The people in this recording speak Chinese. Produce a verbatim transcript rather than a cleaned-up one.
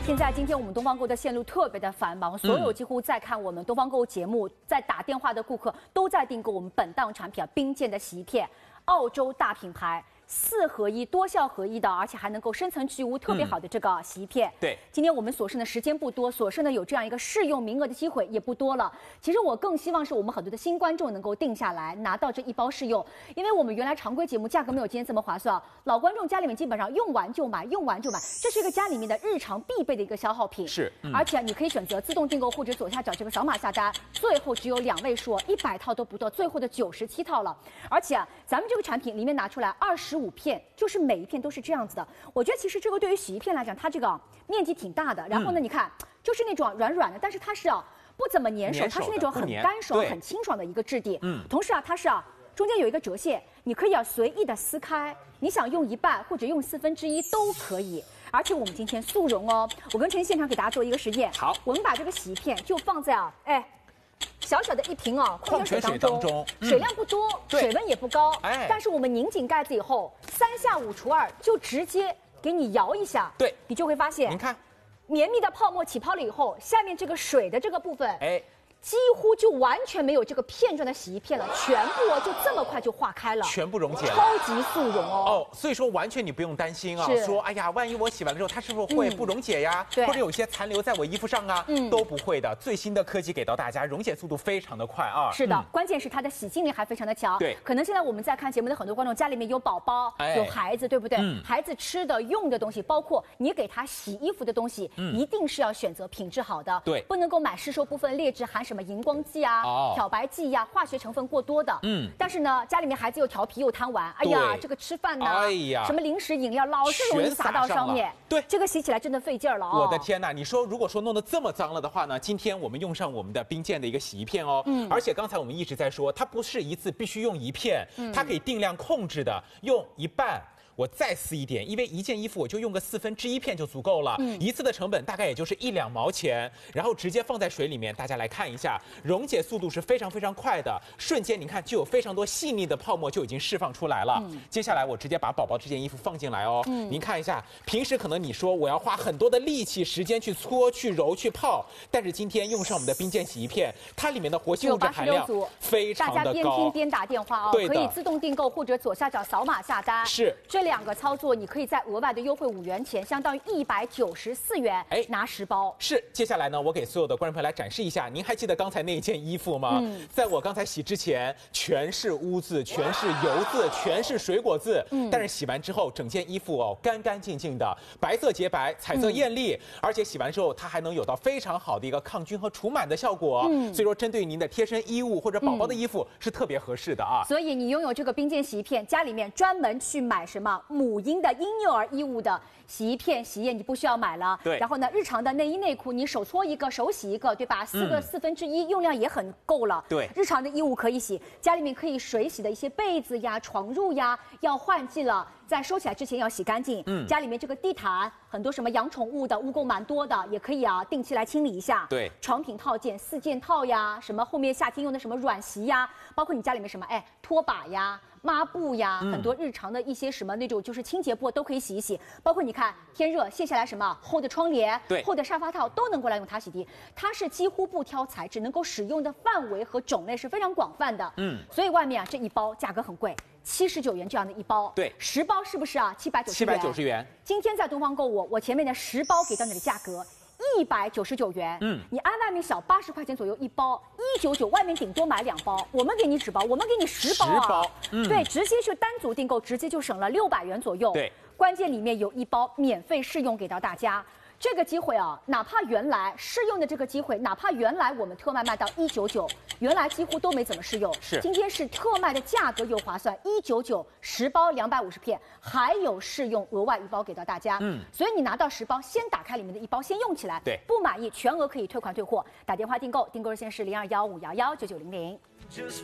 现在今天我们东方购的线路特别的繁忙，所有几乎在看我们东方购节目、在打电话的顾客都在订购我们本档产品啊，冰健的洗衣片，澳洲大品牌。 四合一、多效合一的，而且还能够深层去污，特别好的这个洗衣片。 嗯、对， 今天我们所剩的时间不多，所剩的有这样一个试用名额的机会也不多了。其实我更希望是我们很多的新观众能够定下来，拿到这一包试用，因为我们原来常规节目价格没有今天这么划算。老观众家里面基本上用完就买，用完就买，这是一个家里面的日常必备的一个消耗品。 是，嗯、 而且你可以选择自动订购或者左下角这个扫码下单，最后只有两位数，一百套都不到，最后的九十七套了。而且啊，咱们这个产品里面拿出来二十五片，就是。 每一片都是这样子的，我觉得其实这个对于洗衣片来讲，它这个面积挺大的。然后呢，嗯、你看，就是那种软软的，但是它是啊不怎么粘手，它是那种很干爽、很清爽的一个质地。嗯，同时啊，它是啊中间有一个折线，你可以啊随意的撕开，你想用一半或者用四分之一都可以。而且我们今天速溶哦，我跟陈现场给大家做一个实验。 好， 我们把这个洗衣片就放在啊，哎。 小小的一瓶啊， 矿泉水当中， 嗯、水量不多，水温也不高， 哎， 但是我们拧紧盖子以后，三下五除二就直接给你摇一下， 对， 你就会发现， 您看， 绵密的泡沫起泡了以后，下面这个水的这个部分， 哎。 几乎就完全没有这个片状的洗衣片了，全部哦就这么快就化开了， 全部溶解了， 超级速溶哦。 哦，所以说完全你不用担心啊，说哎呀，万一我洗完了之后它是不是会不溶解呀？ 嗯、 或者有些残留在我衣服上啊？嗯，都不会的。最新的科技给到大家，溶解速度非常的快啊。 是的，嗯、关键是它的洗净力还非常的强。 对， 可能现在我们在看节目的很多观众家里面有宝宝、哎、有孩子，对不对？嗯、孩子吃的、用的东西，包括你给他洗衣服的东西，嗯、一定是要选择品质好的， 对， 不能够买市售部分劣质含什么荧光剂啊。 哦、 漂白剂呀、啊，化学成分过多的，嗯，但是呢，家里面孩子又调皮又贪玩，哎呀，这个吃饭呢， 哎呀， 什么零食饮料老是容易洒到上面， 对， 这个洗起来真的费劲儿了哦。 我的天哪，你说如果说弄得这么脏了的话呢，今天我们用上我们的冰健的一个洗衣片哦，嗯，而且刚才我们一直在说，它不是一次必须用一片，嗯、它可以定量控制的，用一半。 我再撕一点，因为一件衣服我就用个四分之一片就足够了，嗯、一次的成本大概也就是一两毛钱，然后直接放在水里面，大家来看一下，溶解速度是非常非常快的，瞬间你看就有非常多细腻的泡沫就已经释放出来了。嗯、接下来我直接把宝宝这件衣服放进来哦，嗯、您看一下，平时可能你说我要花很多的力气、时间去搓、去揉、去泡，但是今天用上我们的冰健洗衣片，它里面的活性物质含量非常的高。 大家边听边打电话哦，可以自动订购或者左下角扫码下单。 是这。 两个操作，你可以在额外的优惠五元钱，相当于一百九十四元，哎，拿十包。 是，接下来呢，我给所有的观众朋友来展示一下。您还记得刚才那一件衣服吗？嗯，在我刚才洗之前，全是污渍，全是油渍，全是水果渍。嗯，但是洗完之后，整件衣服哦，干干净净的，白色洁白，彩色艳丽，嗯、而且洗完之后，它还能有到非常好的一个抗菌和除螨的效果。嗯，所以说针对您的贴身衣物或者宝宝的衣服、嗯、是特别合适的啊。 所以你拥有这个冰健洗衣片，家里面专门去买什么母婴的。 婴幼儿衣物的洗衣片、洗液你不需要买了。 对。 然后呢，日常的内衣内裤你手搓一个，手洗一个，对吧？四个四分之一用量也很够了。 对。 日常的衣物可以洗，家里面可以水洗的一些被子呀、床褥呀，要换季了，在收起来之前要洗干净。嗯。家里面这个地毯，很多什么养宠物的污垢蛮多的，也可以啊，定期来清理一下。 对。 床品套件四件套呀，什么后面夏天用的什么软席呀，包括你家里面什么哎拖把呀。 抹布呀，很多日常的一些什么那种就是清洁布都可以洗一洗，包括你看天热卸下来什么厚的窗帘、 对厚的沙发套都能够来用它洗涤，它是几乎不挑材质，能够使用的范围和种类是非常广泛的。嗯，所以外面啊这一包价格很贵，七十九元这样的一包， 对， 十包是不是啊？七百九十七百九十元。 今天在东方购物，我前面的十包给到你的价格。 一百九十九元，嗯，你按外面小八十块钱左右一包，一九九，外面顶多买两包，我们给你纸包，我们给你十包、啊， 十包，嗯， 对，直接是单组订购，直接就省了六百元左右， 对， 关键里面有一包免费试用给到大家。 这个机会啊，哪怕原来试用的这个机会，哪怕原来我们特卖卖到一九九，原来几乎都没怎么试用。 是， 今天是特卖的价格又划算，一九九十包两百五十片，还有试用额外一包给到大家。嗯，所以你拿到十包，先打开里面的一包，先用起来。 对， 不满意全额可以退款退货。打电话订购，订购热线是零二幺五幺幺九九零零。